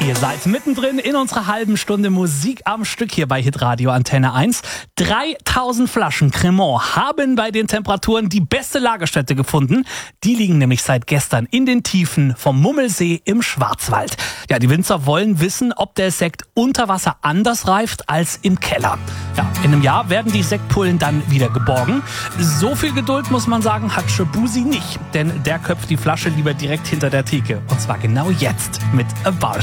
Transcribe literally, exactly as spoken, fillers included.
Ihr seid mittendrin in unserer halben Stunde Musik am Stück hier bei Hitradio Antenne eins. dreitausend Flaschen Cremant haben bei den Temperaturen die beste Lagerstätte gefunden. Die liegen nämlich seit gestern in den Tiefen vom Mummelsee im Schwarzwald. Ja, die Winzer wollen wissen, ob der Sekt unter Wasser anders reift als im Keller. Ja, in einem Jahr werden die Sektpullen dann wieder geborgen. So viel Geduld, muss man sagen, hat Shaboozey nicht. Denn der köpft die Flasche lieber direkt hinter der Theke. Und zwar genau jetzt mit A Bar